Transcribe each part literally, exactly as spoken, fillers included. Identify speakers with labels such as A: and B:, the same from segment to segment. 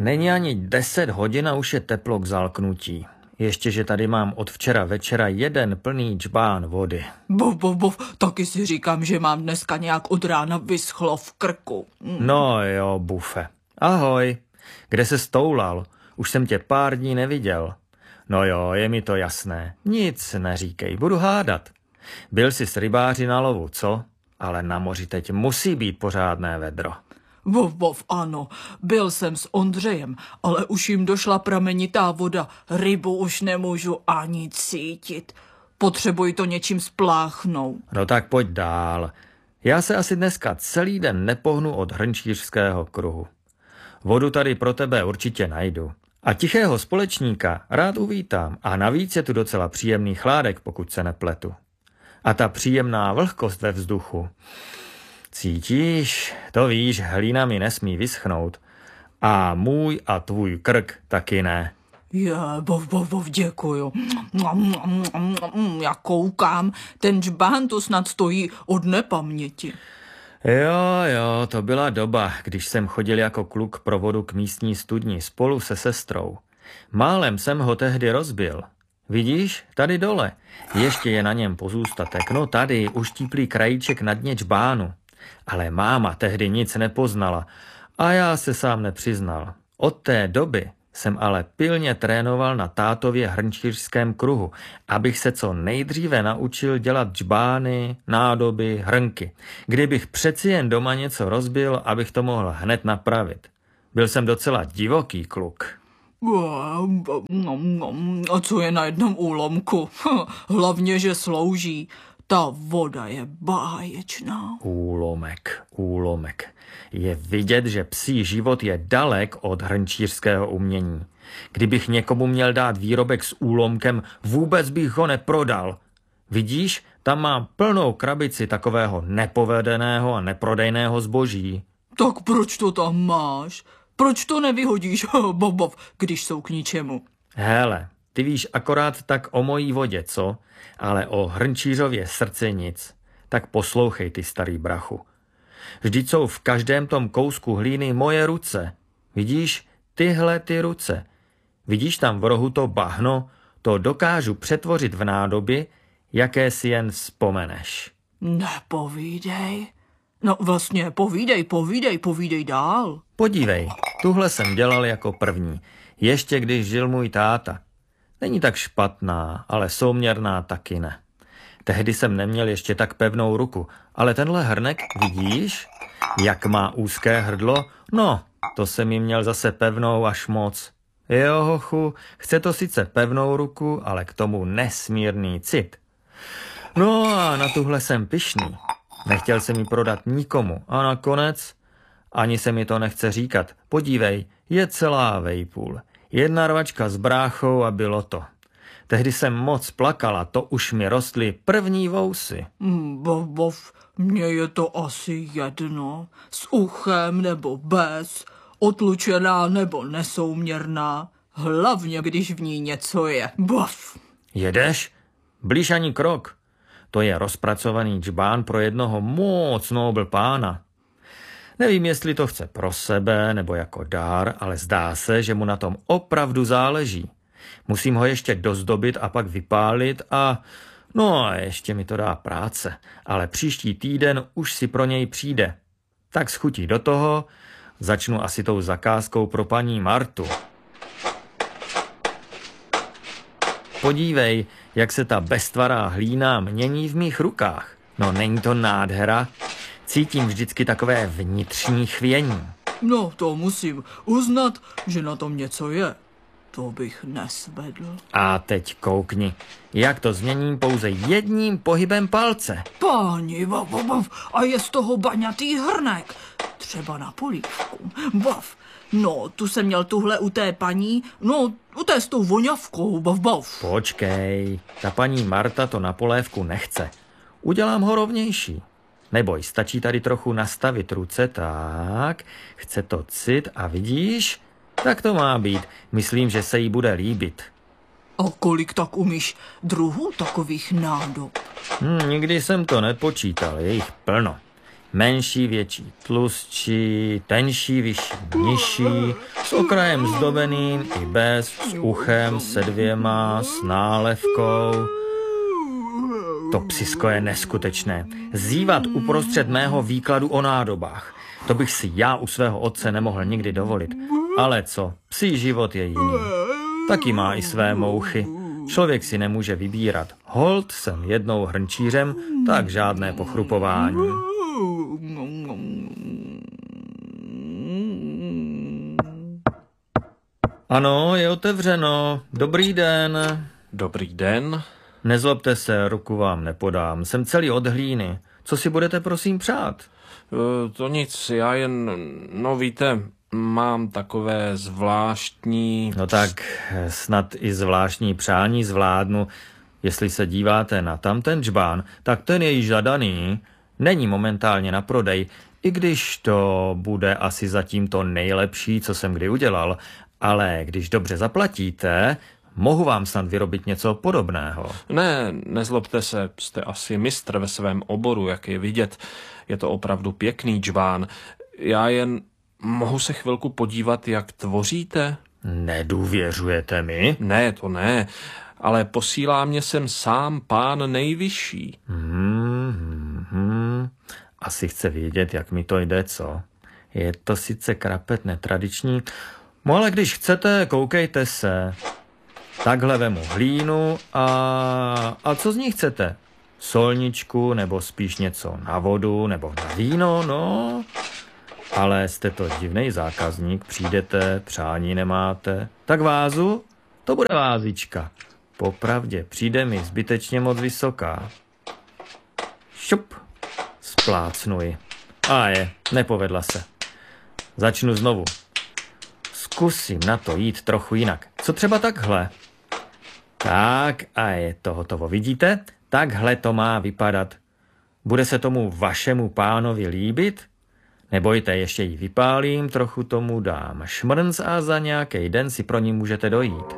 A: Není ani deset hodin a už je teplo k zalknutí. Ještě, že tady mám od včera večera jeden plný džbán vody.
B: Bov, bov, bov, taky si říkám, že mám dneska nějak od rána vyschlo v krku. Mm.
A: No jo, bufe. Ahoj. Kde se stoulal? Už jsem tě pár dní neviděl. No jo, je mi to jasné. Nic neříkej, budu hádat. Byl jsi s rybáři na lovu, co? Ale na moři teď musí být pořádné vedro.
B: Vov, vov, ano, byl jsem s Ondřejem, ale už jim došla pramenitá voda, rybu už nemůžu ani cítit. Potřebuji to něčím spláchnout.
A: No tak pojď dál. Já se asi dneska celý den nepohnu od hrnčířského kruhu. Vodu tady pro tebe určitě najdu. A tichého společníka rád uvítám a navíc je tu docela příjemný chládek, pokud se nepletu. A ta příjemná vlhkost ve vzduchu. Cítíš? To víš, hlína mi nesmí vyschnout. A můj a tvůj krk taky ne.
B: Je, bov, bov, bov, děkuju. Já koukám, ten džbán to snad stojí od nepaměti.
A: Jo, jo, to byla doba, když jsem chodil jako kluk pro vodu k místní studni spolu se sestrou. Málem jsem ho tehdy rozbil. Vidíš, tady dole, ještě je na něm pozůstatek, no tady, uštíplý krajíček na dně džbánu. Ale máma tehdy nic nepoznala a já se sám nepřiznal. Od té doby jsem ale pilně trénoval na tátově hrnčířském kruhu, abych se co nejdříve naučil dělat džbány, nádoby, hrnky. Kdybych přeci jen doma něco rozbil, abych to mohl hned napravit. Byl jsem docela divoký kluk.
B: A co je na jednom úlomku? Hlavně, že slouží. Ta voda je báječná.
A: Úlomek, úlomek. Je vidět, že psí život je dalek od hrnčířského umění. Kdybych někomu měl dát výrobek s úlomkem, vůbec bych ho neprodal. Vidíš, tam mám plnou krabici takového nepovedeného a neprodejného zboží.
B: Tak proč to tam máš? Proč to nevyhodíš, Bobov, když jsou k ničemu?
A: Hele, ty víš akorát tak o mojí vodě, co? Ale o hrnčířově srdci nic. Tak poslouchej, ty starý brachu. Vždyť jsou v každém tom kousku hlíny moje ruce. Vidíš, tyhle ty ruce. Vidíš tam v rohu to bahno? To dokážu přetvořit v nádoby, jaké si jen vzpomeneš.
B: Nepovídej. No vlastně povídej, povídej, povídej dál.
A: Podívej, tuhle jsem dělal jako první. Ještě když žil můj táta. Není tak špatná, ale souměrná taky ne. Tehdy jsem neměl ještě tak pevnou ruku, ale tenhle hrnek, vidíš, jak má úzké hrdlo? No, to jsem mi měl zase pevnou až moc. Jo, hochu, chce to sice pevnou ruku, ale k tomu nesmírný cit. No a na tuhle jsem pyšný. Nechtěl jsem ji prodat nikomu a nakonec ani se mi to nechce říkat. Podívej, je celá vejpůl. Jedna rvačka s bráchou a bylo to. Tehdy jsem moc plakala, to už mi rostly první vousy.
B: Bov, bov, mně je to asi jedno. S uchem nebo bez, otlučená nebo nesouměrná. Hlavně, když v ní něco je. Bov.
A: Jedeš? Blíž ani krok. To je rozpracovaný džbán pro jednoho moc nobl pána. Nevím, jestli to chce pro sebe nebo jako dár, ale zdá se, že mu na tom opravdu záleží. Musím ho ještě dozdobit a pak vypálit a... No a ještě mi to dá práce, ale příští týden už si pro něj přijde. Tak schutí do toho, začnu asi tou zakázkou pro paní Martu. Podívej, jak se ta beztvará hlína mění v mých rukách. No není to nádhera? Cítím vždycky takové vnitřní chvění.
B: No, to musím uznat, že na tom něco je. To bych nesvedl.
A: A teď koukni, jak to změním pouze jedním pohybem palce.
B: Páni, bav, bav, a je z toho baňatý hrnek. Třeba na polívku. Bav. No, tu jsem měl tuhle u té paní, no, u té s tou voňavkou, bav, bav.
A: Počkej, ta paní Marta to na polévku nechce. Udělám ho rovnější. Neboj, stačí tady trochu nastavit ruce, tak, chce to cit a vidíš, tak to má být. Myslím, že se jí bude líbit.
B: A kolik tak umíš druhů takových nádob?
A: Hmm, nikdy jsem to nepočítal, je jich plno. Menší, větší, tlustší, tenší, vyšší, nižší, s okrajem zdobeným i bez, s uchem, se dvěma, s nálevkou. To psisko je neskutečné. Zívat uprostřed mého výkladu o nádobách. To bych si já u svého otce nemohl nikdy dovolit. Ale co, psí život je jiný. Taky má i své mouchy. Člověk si nemůže vybírat. Holt jsem jednou hrnčířem, tak žádné pochrupování. Ano, je otevřeno. Dobrý den.
C: Dobrý den.
A: Nezlobte se, ruku vám nepodám. Jsem celý od hlíny. Co si budete prosím přát?
C: E, to nic, já jen, no víte, mám takové zvláštní...
A: No tak snad i zvláštní přání zvládnu. Jestli se díváte na tamten džbán, tak ten je již zadaný. Není momentálně na prodej, i když to bude asi zatím to nejlepší, co jsem kdy udělal. Ale když dobře zaplatíte, mohu vám snad vyrobit něco podobného.
C: Ne, nezlobte se, jste asi mistr ve svém oboru, jak je vidět. Je to opravdu pěkný džbán. Já jen mohu se chvilku podívat, jak tvoříte?
A: Nedůvěřujete mi?
C: Ne, to ne, ale posílá mě sem sám Pán Nejvyšší.
A: Hmm, hmm, hmm. Asi chce vědět, jak mi to jde, co? Je to sice krapet netradiční, no ale když chcete, koukejte se. Takhle vemu hlínu a... A co z ní chcete? Solničku, nebo spíš něco na vodu, nebo na víno, no... Ale jste to divnej zákazník, přijdete, přání nemáte. Tak vázu? To bude vázička. Popravdě, přijde mi zbytečně moc vysoká. Šup, splácnuji. A je, nepovedla se. Začnu znovu. Zkusím na to jít trochu jinak. Co třeba takhle? Tak a je to hotovo. Vidíte? Takhle to má vypadat. Bude se tomu vašemu pánovi líbit? Nebojte, ještě ji vypálím, trochu tomu dám šmrnc a za nějaký den si pro ní můžete dojít.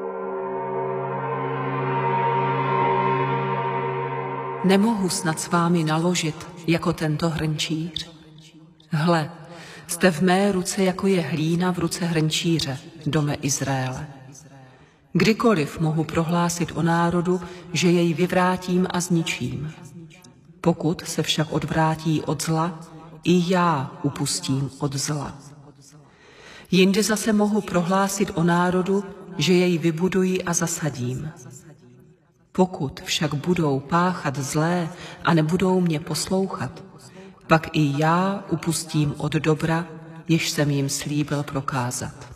D: Nemohu snad s vámi naložit jako tento hrnčíř. Hle, jste v mé ruce, jako je hlína v ruce hrnčíře, dome Izraele. Kdykoliv mohu prohlásit o národu, že jej vyvrátím a zničím. Pokud se však odvrátí od zla, i já upustím od zla. Jinde zase mohu prohlásit o národu, že jej vybuduji a zasadím. Pokud však budou páchat zlé a nebudou mě poslouchat, pak i já upustím od dobra, jež jsem jim slíbil prokázat.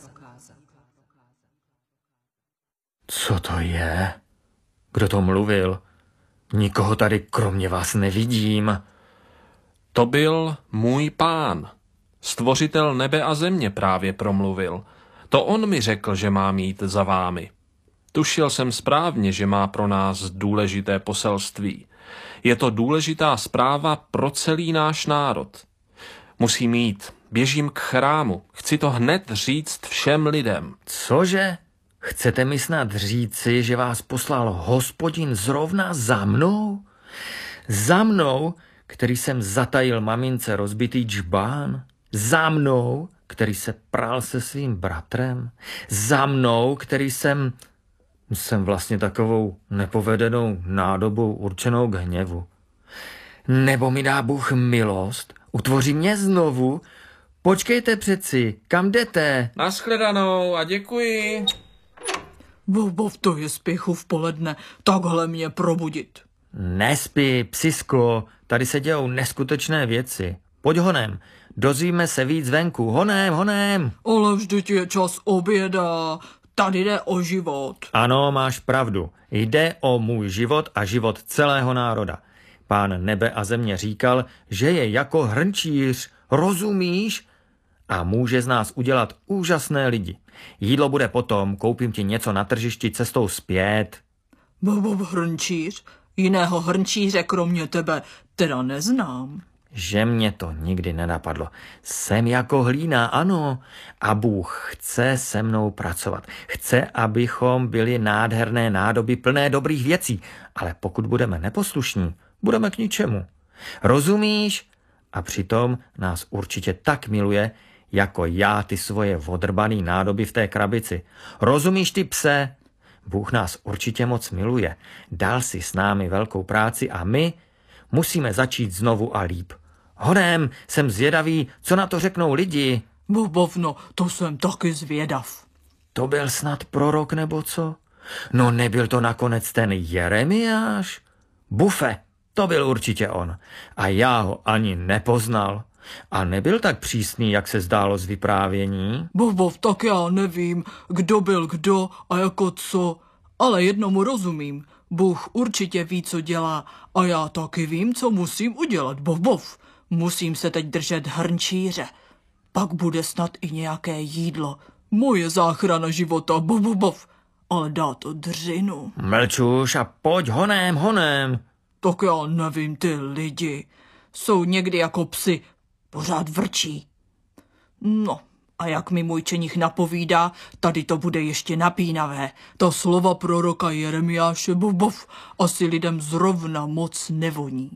A: Co to je? Kdo to mluvil? Nikoho tady kromě vás nevidím.
C: To byl můj Pán. Stvořitel nebe a země právě promluvil. To on mi řekl, že mám jít za vámi. Tušil jsem správně, že má pro nás důležité poselství. Je to důležitá zpráva pro celý náš národ. Musím jít, běžím k chrámu, chci to hned říct všem lidem.
A: Cože? Chcete mi snad říci, že vás poslal Hospodin zrovna za mnou? Za mnou, který jsem zatajil mamince rozbitý džbán? Za mnou, který se prál se svým bratrem? Za mnou, který jsem... Jsem vlastně takovou nepovedenou nádobou určenou k hněvu. Nebo mi dá Bůh milost, utvoří mě znovu. Počkejte přeci, kam jdete?
C: Naschledanou a děkuji.
B: Bov, to je spěchu v poledne, takhle mě probudit.
A: Nespí, psisko, tady se dějou neskutečné věci. Pojď honem, dozvíme se víc venku, honem, honem.
B: Ale vždyť je čas oběda, tady jde o život.
A: Ano, máš pravdu, jde o můj život a život celého národa. Pán nebe a země říkal, že je jako hrnčíř, rozumíš? A může z nás udělat úžasné lidi. Jídlo bude potom, koupím ti něco na tržišti cestou zpět.
B: Bob hrnčíř? Jiného hrnčíře kromě tebe teda neznám.
A: Že mě to nikdy nenapadlo. Jsem jako hlína, ano. A Bůh chce se mnou pracovat. Chce, abychom byli nádherné nádoby plné dobrých věcí. Ale pokud budeme neposlušní, budeme k ničemu. Rozumíš? A přitom nás určitě tak miluje, jako já ty svoje odrbaný nádoby v té krabici. Rozumíš ty, pse? Bůh nás určitě moc miluje. Dal si s námi velkou práci a my musíme začít znovu a líp. Honem, jsem zvědavý, co na to řeknou lidi.
B: Bobovno, to jsem taky zvědav.
A: To byl snad prorok nebo co? No nebyl to nakonec ten Jeremiáš? Bufe, to byl určitě on. A já ho ani nepoznal. A nebyl tak přísný, jak se zdálo z vyprávění?
B: Bobov, tak já nevím, kdo byl kdo a jako co, ale jednomu rozumím. Bůh určitě ví, co dělá a já taky vím, co musím udělat, Bobov. Musím se teď držet hrnčíře. Pak bude snad i nějaké jídlo. Moje záchrana života, Bobov. Ale dá to dřinu.
A: Mlčuš a pojď honem, honem.
B: Tak já nevím, ty lidi. Jsou někdy jako psi, pořád vrčí. No, a jak mi můj čenich napovídá, tady to bude ještě napínavé. Ta slova proroka Jeremiáše, Bobov, asi lidem zrovna moc nevoní.